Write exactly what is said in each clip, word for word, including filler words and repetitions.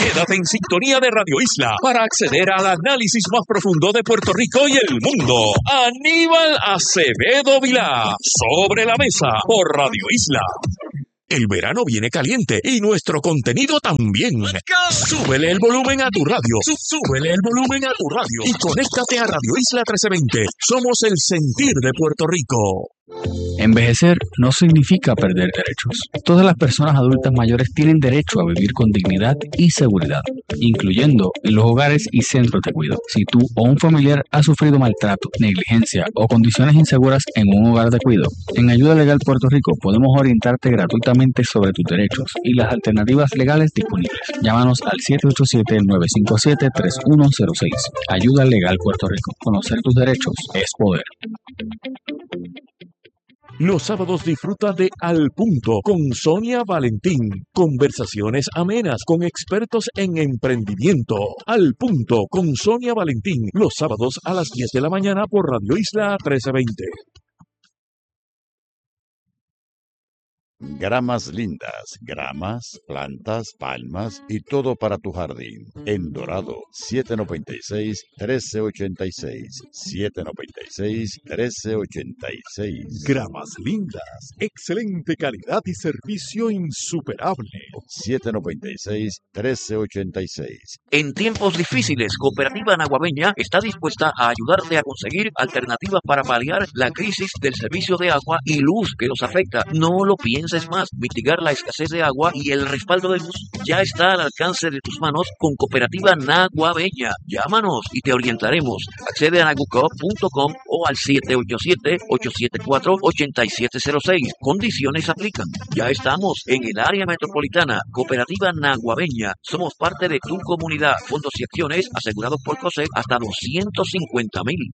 Quédate en sintonía de Radio Isla para acceder al análisis más profundo de Puerto Rico y el mundo. Aníbal Acevedo Vilá, Sobre la Mesa, por Radio Isla. El verano viene caliente y nuestro contenido también. Súbele el volumen a tu radio. Súbele el volumen a tu radio. Y conéctate a Radio Isla trece veinte. Somos el sentir de Puerto Rico. Envejecer no significa perder derechos. Todas las personas adultas mayores tienen derecho a vivir con dignidad y seguridad, incluyendo en los hogares y centros de cuidado. Si tú o un familiar ha sufrido maltrato, negligencia o condiciones inseguras en un hogar de cuidado, en Ayuda Legal Puerto Rico podemos orientarte gratuitamente sobre tus derechos y las alternativas legales disponibles. Llámanos al siete ocho siete, nueve cinco siete, tres uno cero seis. Ayuda Legal Puerto Rico. Conocer tus derechos es poder. Los sábados disfruta de Al Punto con Sonia Valentín. Conversaciones amenas con expertos en emprendimiento. Al Punto con Sonia Valentín. Los sábados a las diez de la mañana por Radio Isla trece veinte. Gramas lindas, gramas, plantas, palmas y todo para tu jardín. En Dorado, siete noventa y seis, trece ochenta y seis. siete noventa y seis, trece ochenta y seis. Gramas lindas, excelente calidad y servicio insuperable. siete noventa y seis, trece ochenta y seis. En tiempos difíciles, Cooperativa Naguabeña está dispuesta a ayudarte a conseguir alternativas para paliar la crisis del servicio de agua y luz que nos afecta. No lo pienses más, mitigar la escasez de agua y el respaldo de luz ya está al alcance de tus manos con Cooperativa Naguabeña. Llámanos y te orientaremos. Accede a naguco punto com o al siete ocho siete, ocho siete cuatro, ocho siete cero seis. Condiciones aplican. Ya estamos en el área metropolitana. Cooperativa Naguabeña. Somos parte de tu comunidad. Fondos y acciones asegurados por COSEC hasta doscientos cincuenta mil.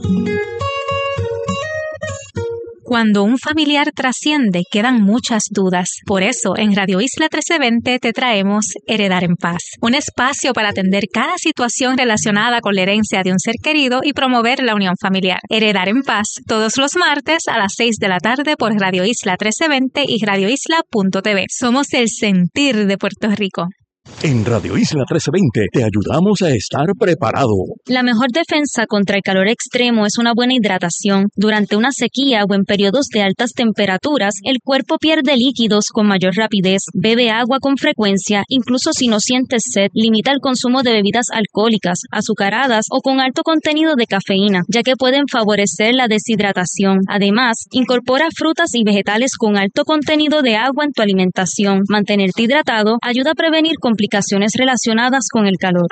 Cuando un familiar trasciende, quedan muchas dudas. Por eso, en Radio Isla trece veinte te traemos Heredar en Paz, un espacio para atender cada situación relacionada con la herencia de un ser querido y promover la unión familiar. Heredar en Paz, todos los martes a las seis de la tarde por Radio Isla trece veinte y radio isla punto t v. Somos el sentir de Puerto Rico. En Radio Isla trece veinte te ayudamos a estar preparado. La mejor defensa contra el calor extremo es una buena hidratación. Durante una sequía o en periodos de altas temperaturas, el cuerpo pierde líquidos con mayor rapidez. Bebe agua con frecuencia, incluso si no sientes sed. Limita el consumo de bebidas alcohólicas, azucaradas o con alto contenido de cafeína, ya que pueden favorecer la deshidratación. Además, incorpora frutas y vegetales con alto contenido de agua en tu alimentación. Mantenerte hidratado ayuda a prevenir complicaciones relacionadas con el calor.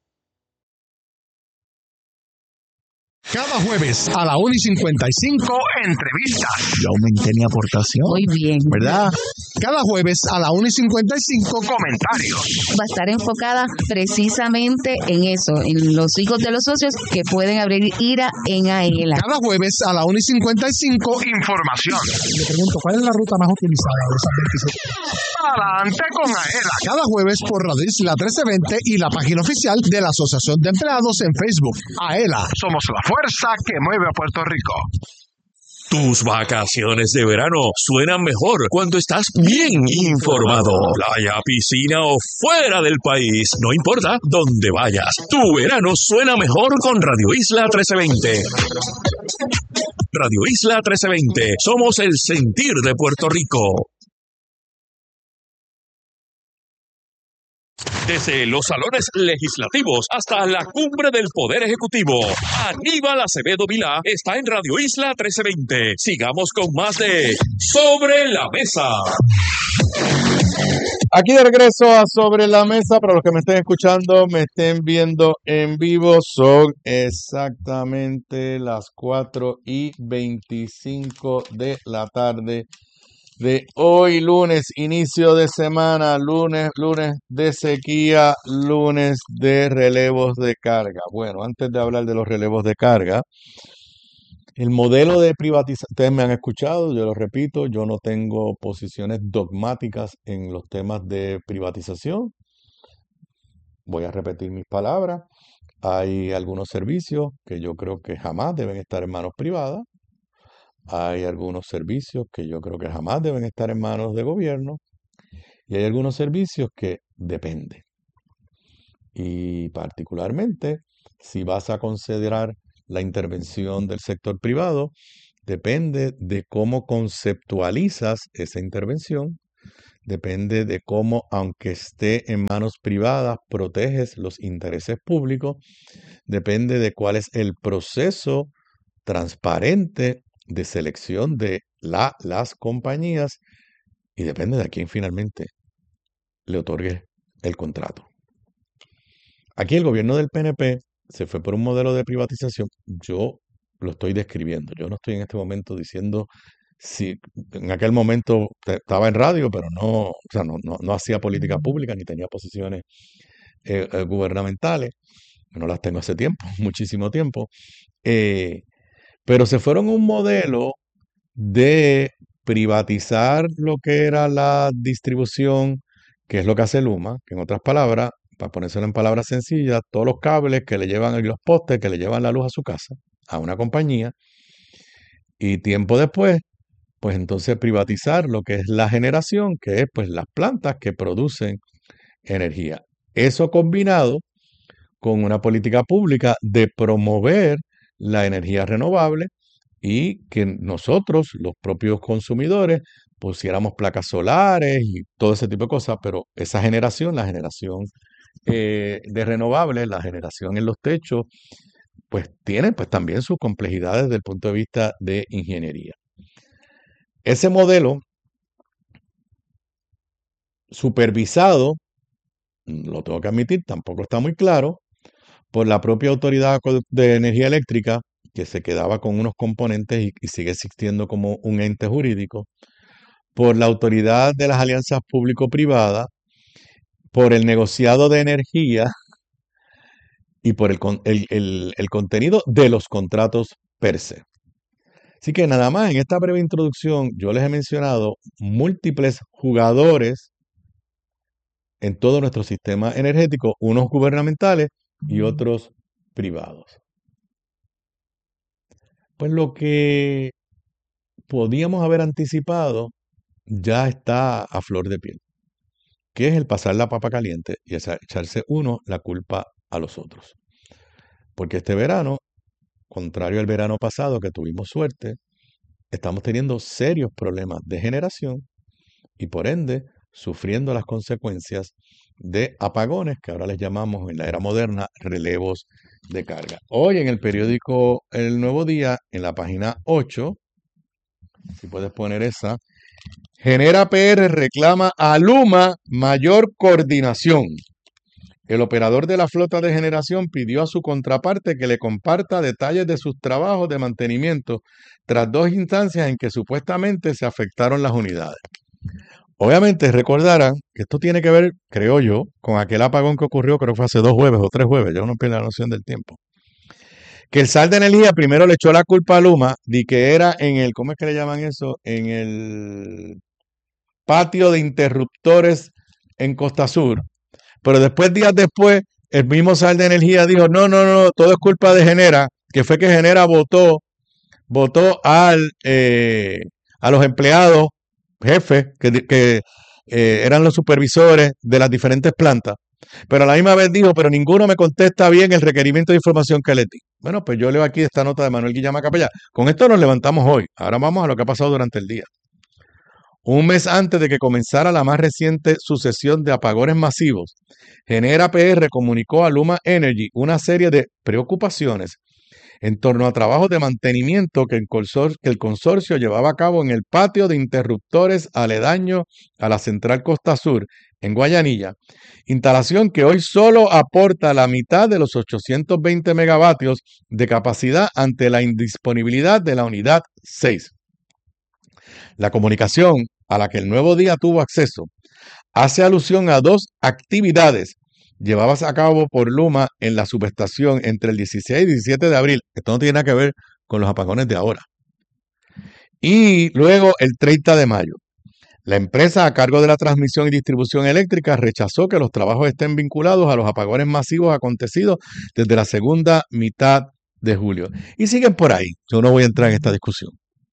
Cada jueves a la una y cincuenta y cinco, entrevistas. Yo aumenté mi aportación. Muy bien. ¿Verdad? Cada jueves a la una y cincuenta y cinco, comentarios. Va a estar enfocada precisamente en eso, en los hijos de los socios que pueden abrir ira en AELA. Cada jueves a la una y cincuenta y cinco, información. Le pregunto, ¿cuál es la ruta más utilizada de esas veintisiete? Adelante con AELA. Cada jueves por Radio Isla trece veinte y la página oficial de la Asociación de Empleados en Facebook. AELA. Somos la fuerza que mueve a Puerto Rico. Tus vacaciones de verano suenan mejor cuando estás bien informado. Playa, piscina o fuera del país, no importa dónde vayas. Tu verano suena mejor con Radio Isla trece veinte. Radio Isla trece veinte. Somos el sentir de Puerto Rico. Desde los salones legislativos hasta la cumbre del Poder Ejecutivo, Aníbal Acevedo Vilá está en Radio Isla trece veinte. Sigamos con más de Sobre la Mesa. Aquí de regreso a Sobre la Mesa, para los que me estén escuchando, me estén viendo en vivo, son exactamente las cuatro y veinticinco de la tarde de hoy, lunes, inicio de semana, lunes, lunes de sequía, lunes de relevos de carga. Bueno, antes de hablar de los relevos de carga, el modelo de privatización, ustedes me han escuchado, yo lo repito, yo no tengo posiciones dogmáticas en los temas de privatización. Voy a repetir mis palabras. Hay algunos servicios que yo creo que jamás deben estar en manos privadas. Hay algunos servicios que yo creo que jamás deben estar en manos de gobierno y hay algunos servicios que dependen. Y particularmente, si vas a considerar la intervención del sector privado, depende de cómo conceptualizas esa intervención, depende de cómo, aunque esté en manos privadas, proteges los intereses públicos, depende de cuál es el proceso transparente de selección de la, las compañías y depende de a quién finalmente le otorgue el contrato. Aquí el gobierno del P N P se fue por un modelo de privatización. Yo lo estoy describiendo. Yo no estoy en este momento diciendo si en aquel momento estaba en radio, pero no, o sea, no, no, no hacía política pública ni tenía posiciones eh, eh, gubernamentales. No las tengo hace tiempo, muchísimo tiempo. Eh, pero se fueron a un modelo de privatizar lo que era la distribución, que es lo que hace Luma, que en otras palabras, para ponérselo en palabras sencillas, todos los cables que le llevan y los postes que le llevan la luz a su casa, a una compañía, y tiempo después, pues entonces privatizar lo que es la generación, que es pues las plantas que producen energía. Eso combinado con una política pública de promover la energía renovable y que nosotros, los propios consumidores, pusiéramos placas solares y todo ese tipo de cosas, pero esa generación, la generación eh, de renovables, la generación en los techos, pues tiene pues también sus complejidades desde el punto de vista de ingeniería. Ese modelo supervisado, lo tengo que admitir, tampoco está muy claro, por la propia Autoridad de Energía Eléctrica, que se quedaba con unos componentes y, y sigue existiendo como un ente jurídico, por la Autoridad de las Alianzas Público-Privadas, por el negociado de energía y por el, el, el, el contenido de los contratos per se. Así que nada más en esta breve introducción yo les he mencionado múltiples jugadores en todo nuestro sistema energético, unos gubernamentales y otros privados. Pues lo que podíamos haber anticipado ya está a flor de piel, que es el pasar la papa caliente y echarse uno la culpa a los otros. Porque este verano, contrario al verano pasado que tuvimos suerte, estamos teniendo serios problemas de generación y por ende sufriendo las consecuencias de apagones que ahora les llamamos en la era moderna relevos de carga. Hoy en el periódico El Nuevo Día, en la página ocho, si puedes poner esa, Genera P R reclama a Luma mayor coordinación. El operador de la flota de generación pidió a su contraparte que le comparta detalles de sus trabajos de mantenimiento tras dos instancias en que supuestamente se afectaron las unidades. Obviamente recordarán que esto tiene que ver, creo yo, con aquel apagón que ocurrió, creo que fue hace dos jueves o tres jueves, ya uno pierde la noción del tiempo. Que el S A R de Energía primero le echó la culpa a Luma de que era en el, ¿cómo es que le llaman eso? En el patio de interruptores en Costa Sur. Pero después, días después, el mismo S A R de Energía dijo, no, no, no, todo es culpa de Genera, que fue que Genera votó, votó al, eh, a los empleados, jefes, que, que eh, eran los supervisores de las diferentes plantas. Pero a la misma vez dijo, pero ninguno me contesta bien el requerimiento de información que le di. Bueno, pues yo leo aquí esta nota de Manuel Guillama Capellá. Con esto nos levantamos hoy. Ahora vamos a lo que ha pasado durante el día. Un mes antes de que comenzara la más reciente sucesión de apagones masivos, Genera P R comunicó a Luma Energy una serie de preocupaciones en torno a trabajos de mantenimiento que el, consorcio, que el consorcio llevaba a cabo en el patio de interruptores aledaño a la Central Costa Sur, en Guayanilla, instalación que hoy solo aporta la mitad de los ochocientos veinte megavatios de capacidad ante la indisponibilidad de la unidad seis. La comunicación a la que el Nuevo Día tuvo acceso hace alusión a dos actividades llevadas a cabo por Luma en la subestación entre el dieciséis y diecisiete de abril. Esto no tiene nada que ver con los apagones de ahora. Y luego el treinta de mayo. La empresa a cargo de la transmisión y distribución eléctrica rechazó que los trabajos estén vinculados a los apagones masivos acontecidos desde la segunda mitad de julio. Y siguen por ahí. Yo no voy a entrar en esta discusión.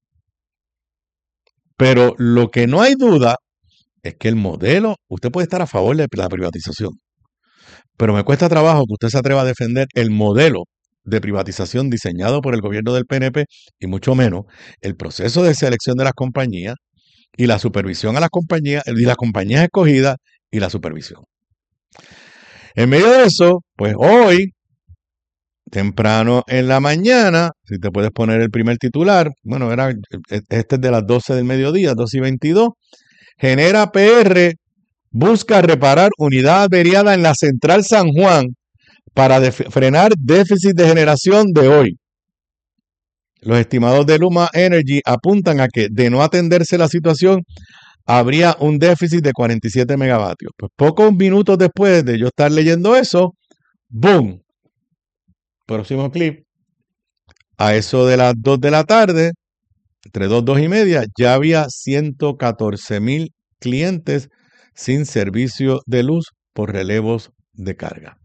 Pero lo que no hay duda es que el modelo, usted puede estar a favor de la privatización, Pero me cuesta trabajo que usted se atreva a defender el modelo de privatización diseñado por el gobierno del P N P y mucho menos el proceso de selección de las compañías y la supervisión a las compañías y las compañías escogidas y la supervisión. En medio de eso, pues hoy, temprano en la mañana, si te puedes poner el primer titular, bueno, era este es de las doce del mediodía, doce y veintidós, Genera P R busca reparar unidad averiada en la Central San Juan para def- frenar déficit de generación de hoy. Los estimados de Luma Energy apuntan a que, de no atenderse la situación, habría un déficit de cuarenta y siete megavatios. Pues pocos minutos después de yo estar leyendo eso, ¡boom! Próximo clip. A eso de las dos de la tarde, entre dos, dos y media, ya había ciento catorce mil clientes sin servicio de luz por relevos de carga.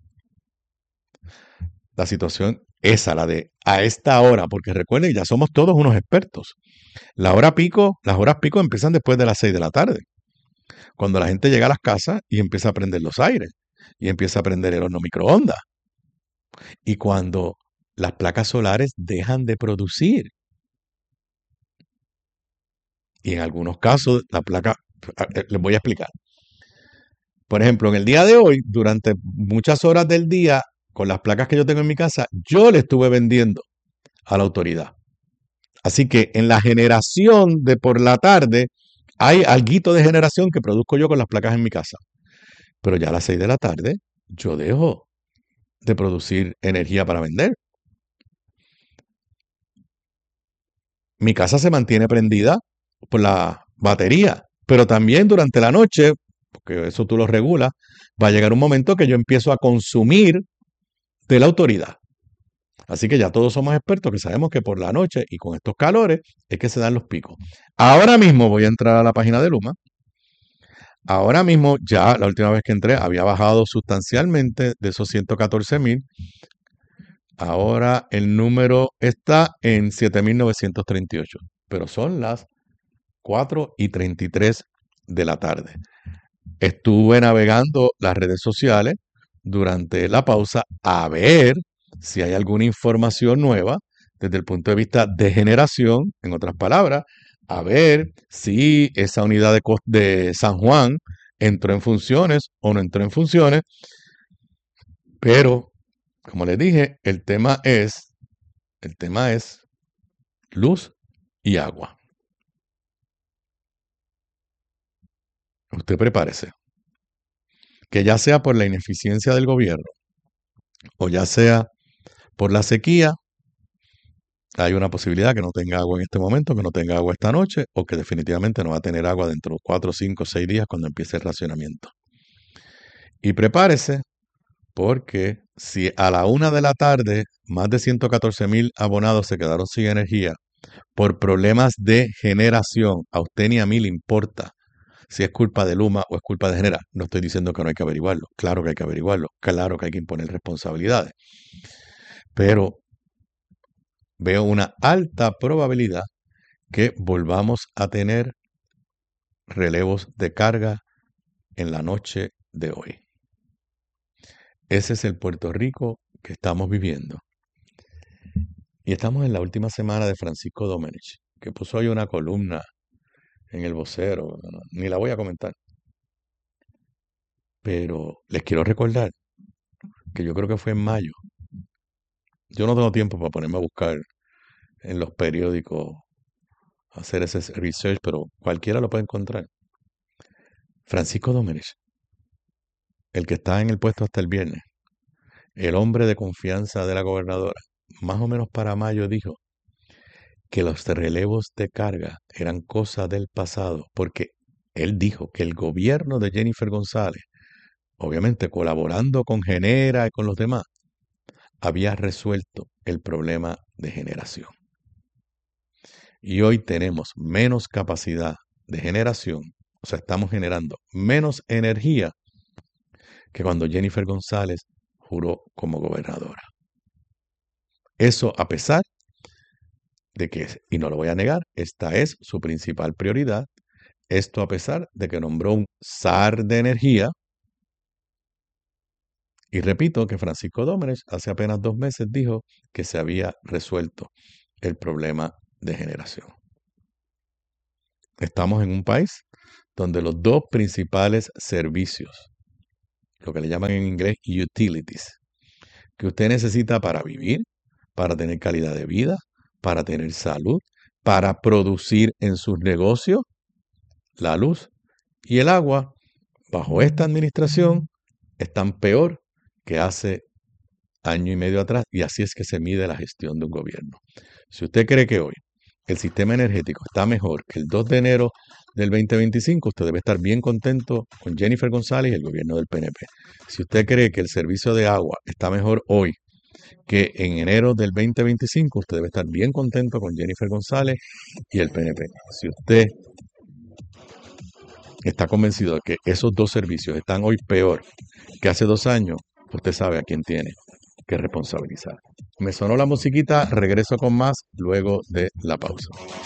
La situación esa, la de a esta hora, porque recuerden, ya somos todos unos expertos. La hora pico, las horas pico empiezan después de las seis de la tarde, cuando la gente llega a las casas y empieza a prender los aires, y empieza a prender el horno microondas, y cuando las placas solares dejan de producir. Y en algunos casos, la placa, les voy a explicar. Por ejemplo, en el día de hoy, durante muchas horas del día, con las placas que yo tengo en mi casa, yo le estuve vendiendo a la autoridad. Así que en la generación de por la tarde, hay alguito de generación que produzco yo con las placas en mi casa. Pero ya a las seis de la tarde, yo dejo de producir energía para vender. Mi casa se mantiene prendida por la batería, pero también durante la noche, porque eso tú lo regulas, va a llegar un momento que yo empiezo a consumir de la autoridad. Así que ya todos somos expertos que sabemos que por la noche y con estos calores es que se dan los picos. Ahora mismo voy a entrar a la página de Luma. Ahora mismo, ya la última vez que entré, había bajado sustancialmente de esos ciento catorce mil. Ahora el número está en siete mil novecientos treinta y ocho, pero son las cuatro y treinta y tres de la tarde. Estuve navegando las redes sociales durante la pausa a ver si hay alguna información nueva desde el punto de vista de generación, en otras palabras, a ver si esa unidad de, de San Juan entró en funciones o no entró en funciones, pero como les dije, el tema es, el tema es luz y agua. Usted prepárese. Que ya sea por la ineficiencia del gobierno o ya sea por la sequía, hay una posibilidad que no tenga agua en este momento, que no tenga agua esta noche o que definitivamente no va a tener agua dentro de cuatro, cinco, seis días cuando empiece el racionamiento. Y prepárese porque si a la una de la tarde más de ciento catorce mil abonados se quedaron sin energía por problemas de generación, a usted ni a mí le importa si es culpa de Luma o es culpa de Genera. No estoy diciendo que no hay que averiguarlo. Claro que hay que averiguarlo. Claro que hay que imponer responsabilidades. Pero veo una alta probabilidad que volvamos a tener relevos de carga en la noche de hoy. Ese es el Puerto Rico que estamos viviendo. Y estamos en la última semana de Francisco Domenech, que puso hoy una columna en el Vocero, ni la voy a comentar. Pero les quiero recordar que yo creo que fue en mayo. Yo no tengo tiempo para ponerme a buscar en los periódicos, hacer ese research, pero cualquiera lo puede encontrar. Francisco Domenech, el que está en el puesto hasta el viernes, el hombre de confianza de la gobernadora, más o menos para mayo dijo que los relevos de carga eran cosa del pasado, porque él dijo que el gobierno de Jennifer González, obviamente colaborando con Genera y con los demás, había resuelto el problema de generación. Y hoy tenemos menos capacidad de generación, o sea, estamos generando menos energía que cuando Jennifer González juró como gobernadora. Eso a pesar de que, y no lo voy a negar, esta es su principal prioridad. Esto a pesar de que nombró un zar de energía Y repito que Francisco Dómenes hace apenas dos meses dijo que se había resuelto el problema de generación. Estamos en un país donde los dos principales servicios, lo que le llaman en inglés utilities, que usted necesita para vivir, para tener calidad de vida, para tener salud, para producir en sus negocios, la luz y el agua, bajo esta administración, están peor que hace año y medio atrás, y así es que se mide la gestión de un gobierno. Si usted cree que hoy el sistema energético está mejor que el dos de enero del veinte veinticinco, usted debe estar bien contento con Jennifer González y el gobierno del P N P. Si usted cree que el servicio de agua está mejor hoy que en enero del veinte veinticinco, usted debe estar bien contento con Jennifer González y el P N P. Si usted está convencido de que esos dos servicios están hoy peor que hace dos años, usted sabe a quién tiene que responsabilizar. Me sonó la musiquita, regreso con más luego de la pausa.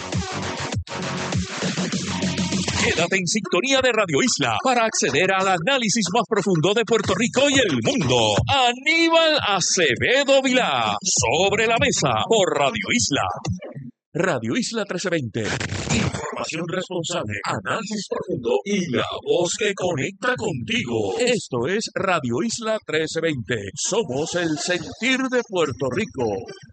Quédate en sintonía de Radio Isla para acceder al análisis más profundo de Puerto Rico y el mundo. Aníbal Acevedo Vilá, Sobre la Mesa, por Radio Isla. Radio Isla trece veinte. Información responsable, análisis profundo y la voz que conecta contigo. Esto es Radio Isla trece veinte. Somos el sentir de Puerto Rico.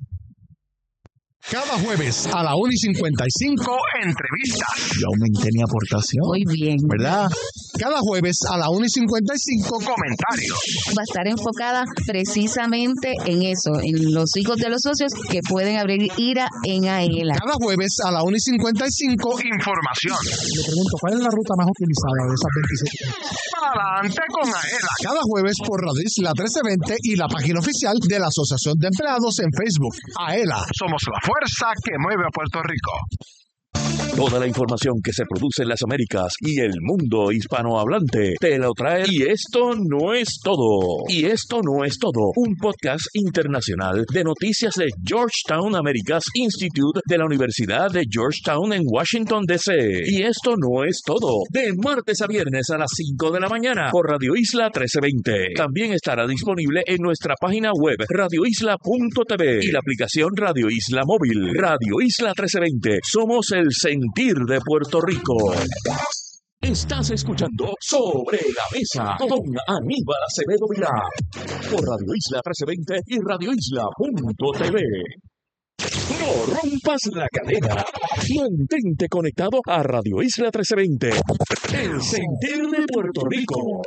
Cada jueves a la una y cincuenta y cinco, entrevistas. Yo aumenté mi aportación. Muy bien. ¿Verdad? Cada jueves a la una y cincuenta y cinco, comentarios. Va a estar enfocada precisamente en eso, en los hijos de los socios que pueden abrir ira en AELA. Cada jueves a la una y cincuenta y cinco, información. Le pregunto, ¿cuál es la ruta más utilizada de esas veintisiete? Adelante con AELA. Cada jueves por Radio Isla trece veinte y la página oficial de la Asociación de Empleados en Facebook. AELA, somos la fuerza que mueve a Puerto Rico. Toda la información que se produce en las Américas y el mundo hispanohablante te lo trae. Y esto no es todo. Y esto no es todo. Un podcast internacional de noticias de Georgetown Americas Institute de la Universidad de Georgetown en Washington, D C Y esto no es todo. De martes a viernes a las cinco de la mañana por Radio Isla trece veinte. También estará disponible en nuestra página web radio isla punto t v y la aplicación Radio Isla Móvil. Radio Isla trece veinte. Somos el sentir de Puerto Rico. Estás escuchando Sobre la Mesa con Aníbal Acevedo Vilá por Radio Isla trece veinte y radio isla punto t v. No rompas la cadena. Mantente conectado a Radio Isla trece veinte. El sentir de Puerto Rico.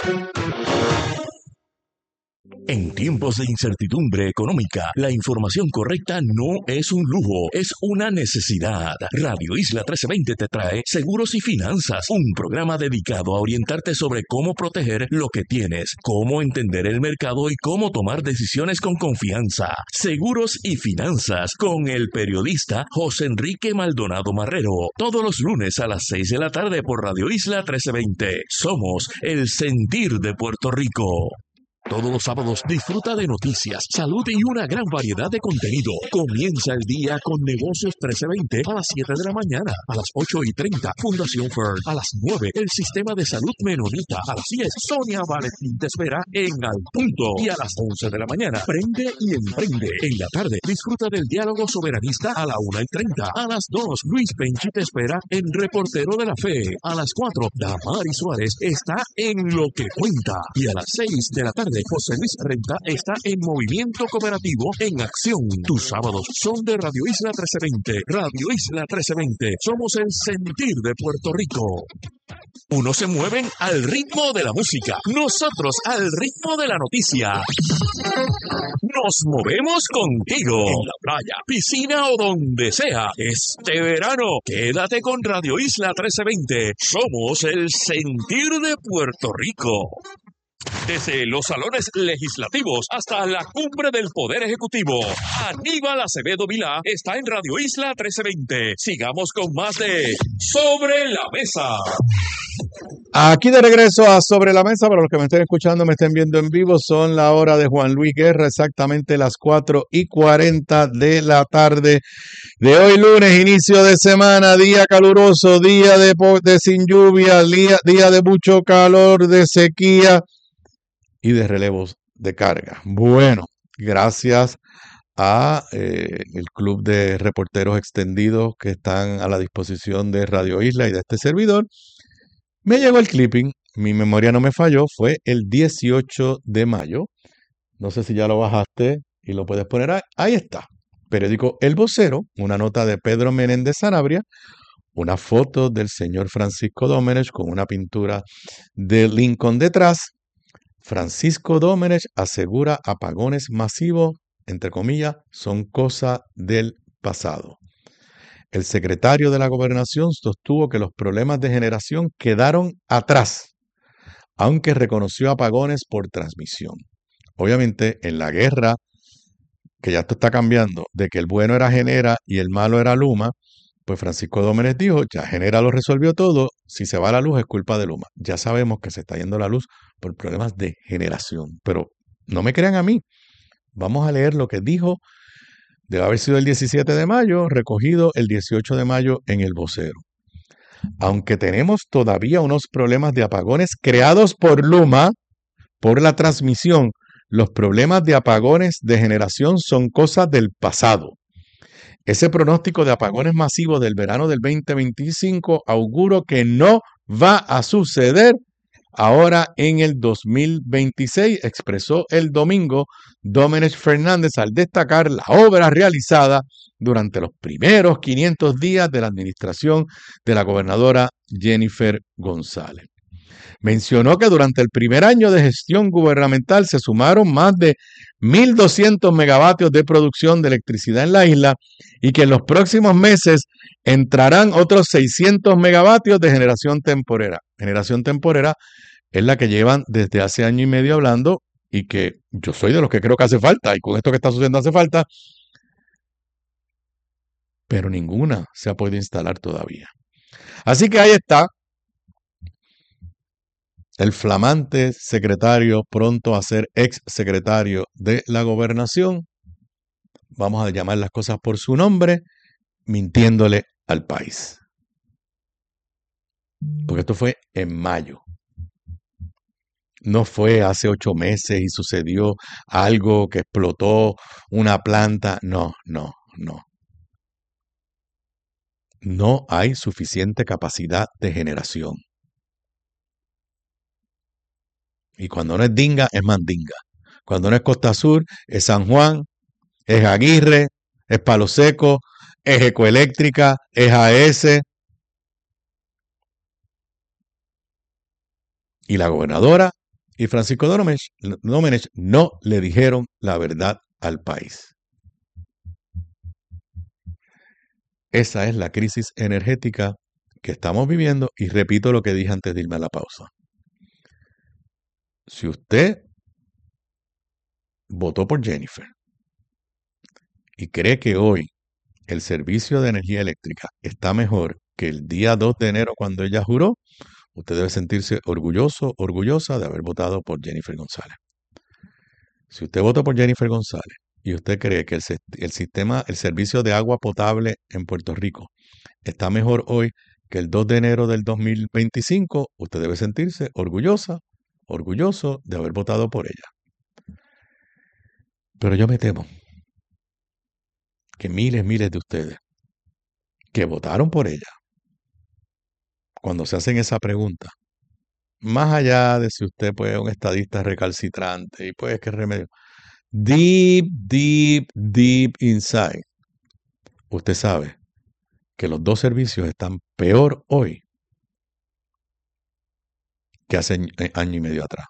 En tiempos de incertidumbre económica, la información correcta no es un lujo, es una necesidad. Radio Isla trece veinte te trae Seguros y Finanzas, un programa dedicado a orientarte sobre cómo proteger lo que tienes, cómo entender el mercado y cómo tomar decisiones con confianza. Seguros y Finanzas con el periodista José Enrique Maldonado Marrero, todos los lunes a las seis de la tarde por Radio Isla trece veinte. Somos el sentir de Puerto Rico. Todos los sábados disfruta de noticias, salud y una gran variedad de contenido. Comienza el día con Negocios trece veinte a las siete de la mañana. A las ocho y treinta, Fundación Fern. A las nueve, el Sistema de Salud Menonita. A las diez, Sonia Valentín te espera en Al Punto. Y a las once de la mañana, Prende y Emprende. En la tarde, disfruta del Diálogo Soberanista a la una y treinta. A las dos, Luis Penchi te espera en Reportero de la Fe. A las cuatro, Damari Suárez está en Lo que Cuenta. Y a las seis de la tarde, José Luis Renta está en Movimiento Cooperativo en Acción. Tus sábados son de Radio Isla trece veinte. Radio Isla trece veinte. Somos el sentir de Puerto Rico. Unos se mueven al ritmo de la música, nosotros al ritmo de la noticia. Nos movemos contigo en la playa, piscina o donde sea. Este verano, quédate con Radio Isla trece veinte. Somos el sentir de Puerto Rico. Desde los salones legislativos hasta la cumbre del Poder Ejecutivo, Aníbal Acevedo Vilá está en Radio Isla trece veinte. Sigamos con más de Sobre la Mesa. Aquí de regreso a Sobre la Mesa, para los que me estén escuchando, me estén viendo en vivo, son la hora de Juan Luis Guerra, exactamente las cuatro y cuarenta de la tarde de hoy lunes, inicio de semana, día caluroso, día de, de sin lluvia, día, día de mucho calor, de sequía y de relevos de carga. Bueno, gracias a eh, el Club de Reporteros Extendidos que están a la disposición de Radio Isla y de este servidor, me llegó el clipping, mi memoria no me falló, fue el dieciocho de mayo. No sé si ya lo bajaste y lo puedes poner ahí. Ahí está. Periódico El Vocero, una nota de Pedro Menéndez Sanabria, una foto del señor Francisco Domenech con una pintura de Lincoln detrás. Francisco Domenech asegura apagones masivos, entre comillas, son cosa del pasado. El secretario de la Gobernación sostuvo que los problemas de generación quedaron atrás, aunque reconoció apagones por transmisión. Obviamente, en la guerra, que ya esto está cambiando, de que el bueno era Genera y el malo era Luma, pues Francisco Domenech dijo, ya Genera lo resolvió todo, si se va la luz es culpa de Luma. Ya sabemos que se está yendo la luz por problemas de generación, pero no me crean a mí. Vamos a leer lo que dijo, debe haber sido el diecisiete de mayo, recogido el dieciocho de mayo en El Vocero. Aunque tenemos todavía unos problemas de apagones creados por Luma, por la transmisión, los problemas de apagones de generación son cosas del pasado. Ese pronóstico de apagones masivos del verano del veinte veinticinco auguro que no va a suceder ahora en el dos mil veintiséis, expresó el domingo Domenech Fernández al destacar la obra realizada durante los primeros quinientos días de la administración de la gobernadora Jennifer González. Mencionó que durante el primer año de gestión gubernamental se sumaron más de mil doscientos megavatios de producción de electricidad en la isla y que en los próximos meses entrarán otros seiscientos megavatios de generación temporera. Generación temporera es la que llevan desde hace año y medio hablando y que yo soy de los que creo que hace falta y con esto que está sucediendo hace falta, pero ninguna se ha podido instalar todavía. Así que ahí está. El flamante secretario, pronto a ser ex secretario de la gobernación, vamos a llamar las cosas por su nombre, mintiéndole al país. Porque esto fue en mayo. No fue hace ocho meses y sucedió algo que explotó una planta. No, no, no. No hay suficiente capacidad de generación. Y cuando no es Dinga, es Mandinga. Cuando no es Costa Sur, es San Juan, es Aguirre, es Palo Seco, es Ecoeléctrica, es A S. Y la gobernadora y Francisco Domenech, Domenech no le dijeron la verdad al país. Esa es la crisis energética que estamos viviendo y repito lo que dije antes de irme a la pausa. Si usted votó por Jennifer y cree que hoy el servicio de energía eléctrica está mejor que el día dos de enero cuando ella juró, usted debe sentirse orgulloso, orgullosa de haber votado por Jennifer González. Si usted votó por Jennifer González y usted cree que el, el sistema, el servicio de agua potable en Puerto Rico está mejor hoy que el dos de enero del dos mil veinticinco, usted debe sentirse orgullosa, orgulloso de haber votado por ella. Pero yo me temo que miles, miles de ustedes que votaron por ella, cuando se hacen esa pregunta, más allá de si usted pues, es un estadista recalcitrante y pues qué remedio, deep, deep, deep inside, usted sabe que los dos servicios están peor hoy que hace año y medio atrás.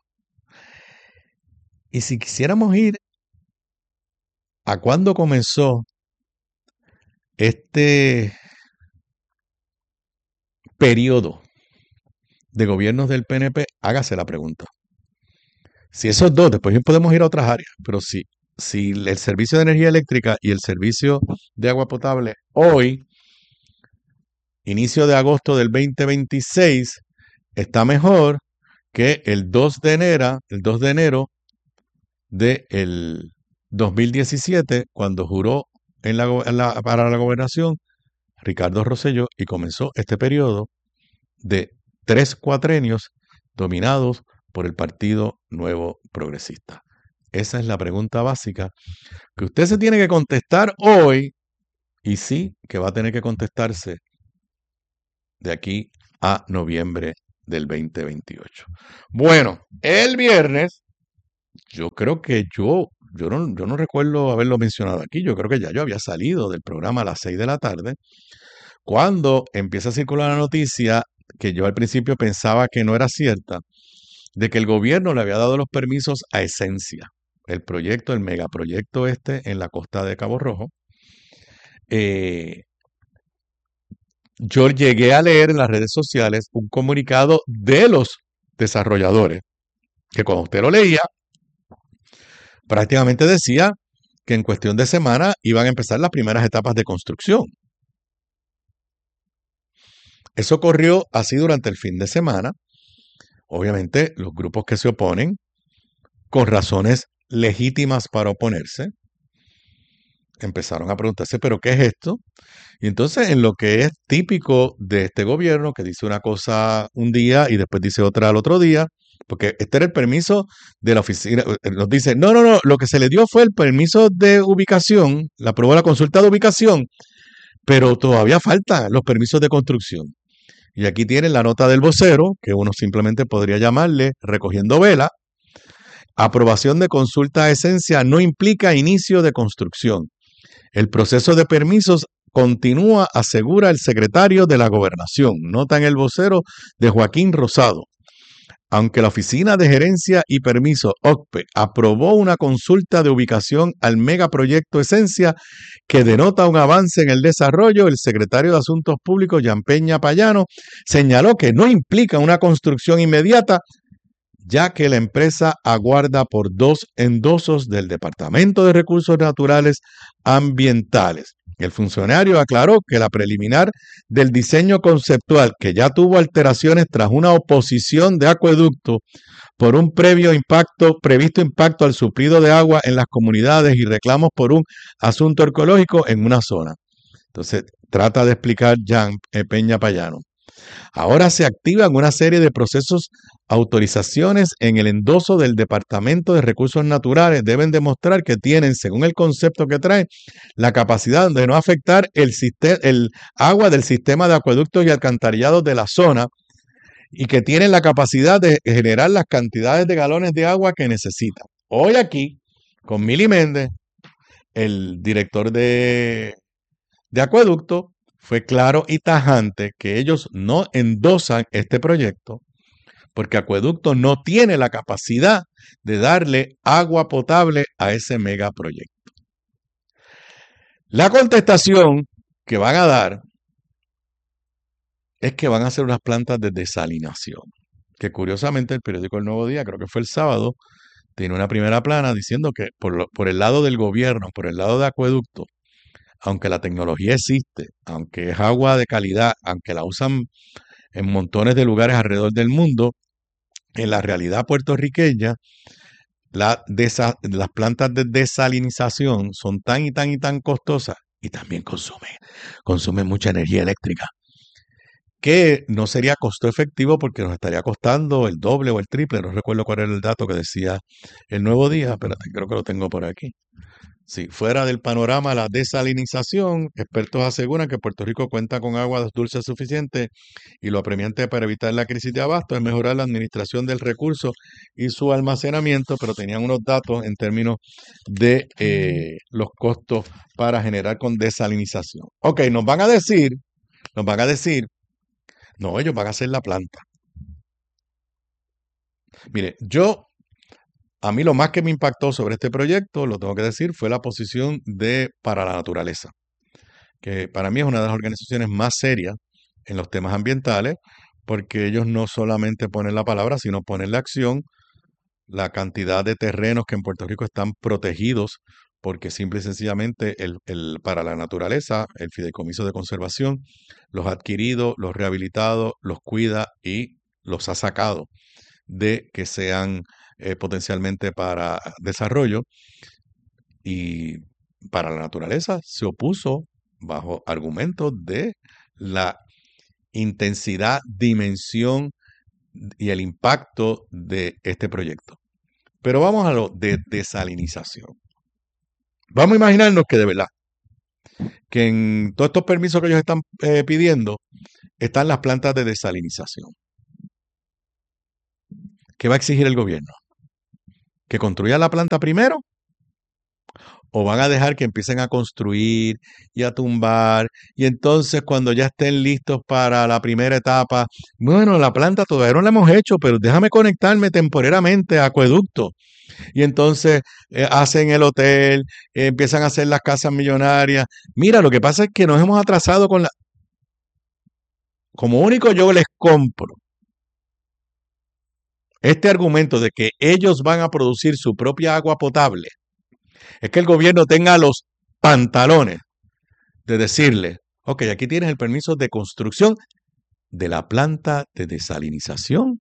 Y si quisiéramos ir a cuándo comenzó este periodo de gobiernos del P N P, hágase la pregunta. Si esos dos, después podemos ir a otras áreas, pero si, si el servicio de energía eléctrica y el servicio de agua potable hoy, inicio de agosto del veinte veintiséis, está mejor que el dos de enero, el dos de enero del dos mil diecisiete, cuando juró en la, en la, para la gobernación Ricardo Rosselló y comenzó este periodo de tres cuatrenios dominados por el Partido Nuevo Progresista. Esa es la pregunta básica que usted se tiene que contestar hoy y sí que va a tener que contestarse de aquí a noviembre del veinte veintiocho. Bueno, el viernes, yo creo que yo, yo no, yo no recuerdo haberlo mencionado aquí, yo creo que ya yo había salido del programa a las seis de la tarde, cuando empieza a circular la noticia que yo al principio pensaba que no era cierta, de que el gobierno le había dado los permisos a Esencia, el proyecto, el megaproyecto este en la costa de Cabo Rojo. Eh, yo llegué a leer en las redes sociales un comunicado de los desarrolladores, que cuando usted lo leía, prácticamente decía que en cuestión de semana iban a empezar las primeras etapas de construcción. Eso ocurrió así durante el fin de semana. Obviamente, los grupos que se oponen, con razones legítimas para oponerse, empezaron a preguntarse, ¿pero qué es esto? Y entonces, en lo que es típico de este gobierno, que dice una cosa un día y después dice otra al otro día, porque este era el permiso de la oficina, nos dice, no, no, no, lo que se le dio fue el permiso de ubicación, la aprobó la consulta de ubicación, pero todavía faltan los permisos de construcción. Y aquí tienen la nota del vocero, que uno simplemente podría llamarle recogiendo vela. Aprobación de consulta a Esencia no implica inicio de construcción. El proceso de permisos continúa, asegura el secretario de la Gobernación. Nota en el vocero de Joaquín Rosado. Aunque la Oficina de Gerencia y Permiso, O C P E, aprobó una consulta de ubicación al megaproyecto Esencia que denota un avance en el desarrollo, el secretario de Asuntos Públicos, Jean Peña Payano, señaló que no implica una construcción inmediata, ya que la empresa aguarda por dos endosos del Departamento de Recursos Naturales Ambientales. El funcionario aclaró que la preliminar del diseño conceptual, que ya tuvo alteraciones tras una oposición de Acueducto por un previo impacto, previsto impacto al suplido de agua en las comunidades y reclamos por un asunto ecológico en una zona. Entonces, trata de explicar Jean Peña Payano. Ahora se activan una serie de procesos, autorizaciones en el endoso del Departamento de Recursos Naturales. Deben demostrar que tienen, según el concepto que trae, la capacidad de no afectar el, sistema, el agua del sistema de acueductos y alcantarillados de la zona y que tienen la capacidad de generar las cantidades de galones de agua que necesitan. Hoy aquí, con Mili Méndez, el director de, de acueducto, fue claro y tajante que ellos no endosan este proyecto porque Acueducto no tiene la capacidad de darle agua potable a ese megaproyecto. La contestación que van a dar es que van a hacer unas plantas de desalinación, que curiosamente el periódico El Nuevo Día, creo que fue el sábado, tiene una primera plana diciendo que por, lo, por el lado del gobierno, por el lado de Acueducto, aunque la tecnología existe, aunque es agua de calidad, aunque la usan en montones de lugares alrededor del mundo, en la realidad puertorriqueña, la desa, las plantas de desalinización son tan y tan y tan costosas y también consumen, consumen mucha energía eléctrica, que no sería costo efectivo porque nos estaría costando el doble o el triple. No recuerdo cuál era el dato que decía El Nuevo Día, espérate, creo que lo tengo por aquí. Sí, fuera del panorama la desalinización, expertos aseguran que Puerto Rico cuenta con agua dulce suficiente y lo apremiante para evitar la crisis de abasto es mejorar la administración del recurso y su almacenamiento, pero tenían unos datos en términos de eh, los costos para generar con desalinización. Ok, nos van a decir, nos van a decir, no, ellos van a hacer la planta. Mire, yo... A mí lo más que me impactó sobre este proyecto, lo tengo que decir, fue la posición de Para la Naturaleza, que para mí es una de las organizaciones más serias en los temas ambientales, porque ellos no solamente ponen la palabra, sino ponen la acción, la cantidad de terrenos que en Puerto Rico están protegidos, porque simple y sencillamente el, el Para la Naturaleza, el Fideicomiso de Conservación, los ha adquirido, los rehabilitado, los cuida y los ha sacado de que sean Eh, potencialmente para desarrollo, y Para la Naturaleza se opuso bajo argumentos de la intensidad, dimensión y el impacto de este proyecto. Pero vamos a lo de desalinización. Vamos a imaginarnos que de verdad, que en todos estos permisos que ellos están eh, pidiendo, están las plantas de desalinización. ¿Qué va a exigir el gobierno? ¿Que construya la planta primero? ¿O van a dejar que empiecen a construir y a tumbar? Y entonces cuando ya estén listos para la primera etapa, bueno, la planta todavía no la hemos hecho, pero déjame conectarme temporariamente a acueducto. Y entonces eh, hacen el hotel, eh, empiezan a hacer las casas millonarias. Mira, lo que pasa es que nos hemos atrasado con la... Como único yo les compro este argumento de que ellos van a producir su propia agua potable, es que el gobierno tenga los pantalones de decirle, ok, aquí tienes el permiso de construcción de la planta de desalinización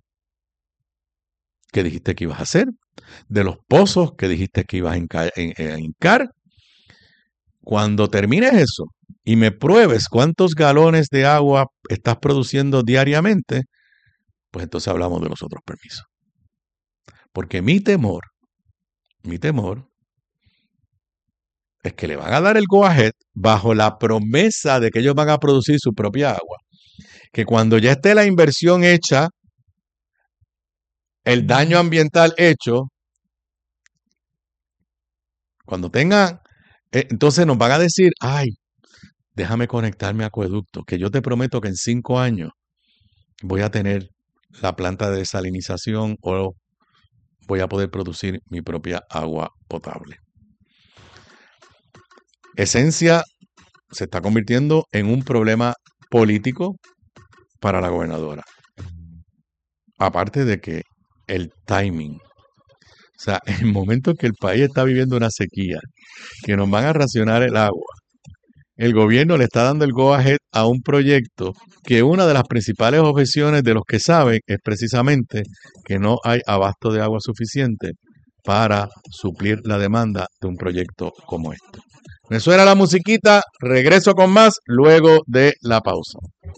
que dijiste que ibas a hacer, de los pozos que dijiste que ibas a hincar, a hincar. Cuando termines eso y me pruebes cuántos galones de agua estás produciendo diariamente, pues entonces hablamos de los otros permisos. Porque mi temor, mi temor, es que le van a dar el go-ahead bajo la promesa de que ellos van a producir su propia agua. Que cuando ya esté la inversión hecha, el daño ambiental hecho, cuando tengan, eh, entonces nos van a decir, ay, déjame conectarme a acueducto, que yo te prometo que en cinco años voy a tener la planta de desalinización o voy a poder producir mi propia agua potable. Esencia se está convirtiendo en un problema político para la gobernadora. Aparte de que el timing, o sea, en el momento que el país está viviendo una sequía, que nos van a racionar el agua, el gobierno le está dando el go-ahead a un proyecto que una de las principales objeciones de los que saben es precisamente que no hay abasto de agua suficiente para suplir la demanda de un proyecto como este. Me suena la musiquita, regreso con más luego de la pausa.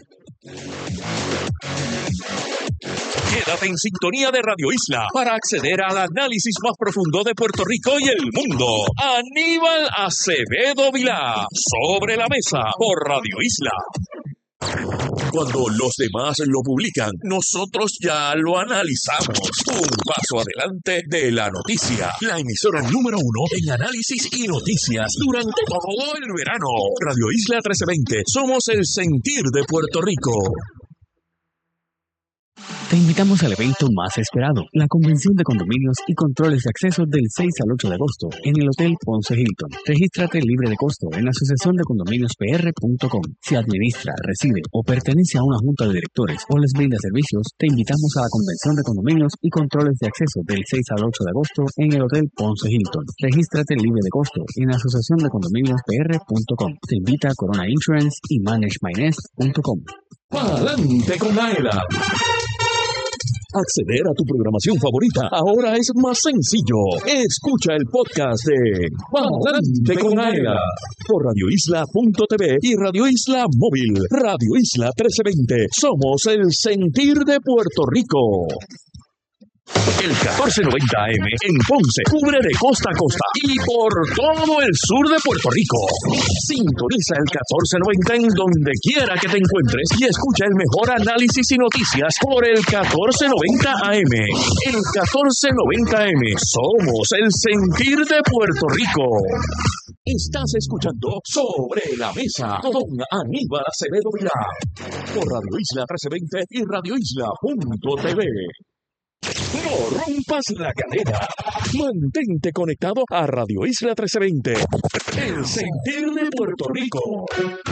Quédate en sintonía de Radio Isla para acceder al análisis más profundo de Puerto Rico y el mundo. Aníbal Acevedo Vilá, Sobre la Mesa, por Radio Isla. Cuando los demás lo publican, nosotros ya lo analizamos. Un paso adelante de la noticia. La emisora número uno en análisis y noticias durante todo el verano. Radio Isla trece veinte. Somos el sentir de Puerto Rico. Te invitamos al evento más esperado, la Convención de Condominios y Controles de Acceso del seis al ocho de agosto en el Hotel Ponce Hilton. Regístrate libre de costo en asociación de condominios p r punto com. Si administra, reside o pertenece a una junta de directores o les brinda servicios, te invitamos a la Convención de Condominios y Controles de Acceso del seis al ocho de agosto en el Hotel Ponce Hilton. Regístrate libre de costo en asociación de condominios p r punto com. Te invita Corona Insurance y manage my nest punto com. Adelante con Aela. Acceder a tu programación favorita ahora es más sencillo. Escucha el podcast de Adelante con Aela por radio isla punto t v y Radio Isla Móvil. Radio Isla trece veinte. Somos el sentir de Puerto Rico. El catorce noventa A M en Ponce cubre de costa a costa y por todo el sur de Puerto Rico. Sintoniza el catorce noventa en donde quiera que te encuentres y escucha el mejor análisis y noticias por el catorce noventa A M. El catorce noventa A M. Somos el sentir de Puerto Rico. Estás escuchando Sobre la Mesa con Aníbal Acevedo Vilá por Radio Isla trece veinte y radio isla punto t v. No rompas la cadena. Mantente conectado a Radio Isla trece veinte. El sentir de Puerto Rico.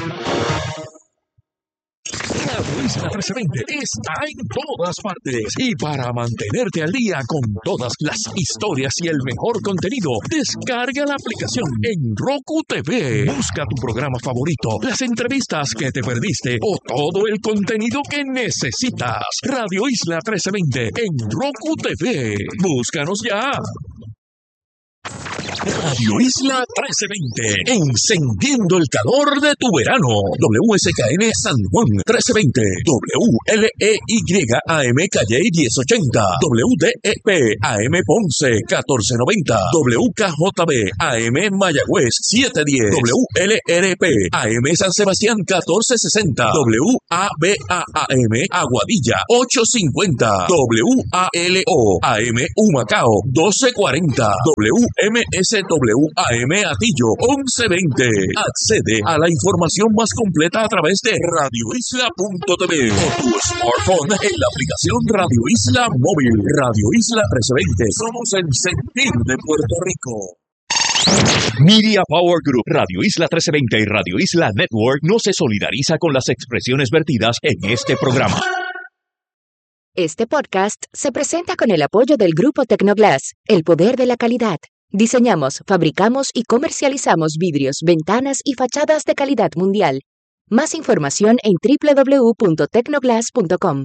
Radio Isla trece veinte está en todas partes. Y para mantenerte al día con todas las historias y el mejor contenido, descarga la aplicación en Roku T V. Busca tu programa favorito, las entrevistas que te perdiste o todo el contenido que necesitas. Radio Isla trece veinte en Roku T V. Búscanos ya. Radio Isla trece veinte, encendiendo el calor de tu verano. W S K N San Juan trece veinte, W L E Y A M Calle diez ochenta, W D E P A M Ponce catorce noventa, W K J B A M Mayagüez siete diez, W L R P A M San Sebastián catorce sesenta, W A B A A M Aguadilla ocho cincuenta, W A L O A M Humacao doce cuarenta, W M S W A M Atillo once veinte. Accede a la información más completa a través de radio isla punto t v o tu smartphone en la aplicación Radio Isla Móvil. Radio Isla trece veinte. Somos el sentir de Puerto Rico. Media Power Group, Radio Isla trece veinte y Radio Isla Network no se solidariza con las expresiones vertidas en este programa. Este podcast se presenta con el apoyo del Grupo Tecnoglass, el poder de la calidad. Diseñamos, fabricamos y comercializamos vidrios, ventanas y fachadas de calidad mundial. Más información en doble u doble u doble u punto tecnoglass punto com.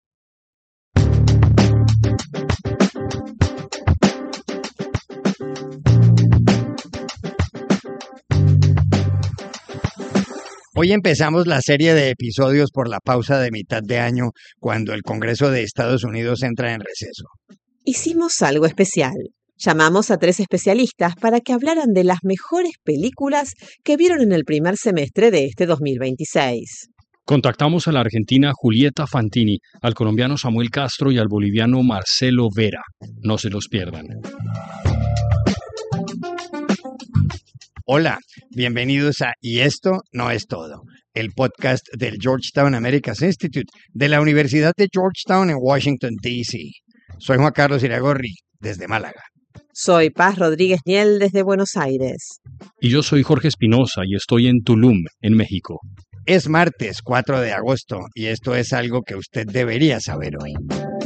Hoy empezamos la serie de episodios por la pausa de mitad de año cuando el Congreso de Estados Unidos entra en receso. Hicimos algo especial. Llamamos a tres especialistas para que hablaran de las mejores películas que vieron en el primer semestre de este dos mil veintiséis. Contactamos a la argentina Julieta Fantini, al colombiano Samuel Castro y al boliviano Marcelo Vera. No se los pierdan. Hola, bienvenidos a Y esto no es todo, el podcast del Georgetown Americas Institute de la Universidad de Georgetown en Washington, D C Soy Juan Carlos Iragorri, desde Málaga. Soy Paz Rodríguez Niel, desde Buenos Aires. Y yo soy Jorge Espinosa y estoy en Tulum, en México. Es martes cuatro de agosto y esto es algo que usted debería saber hoy.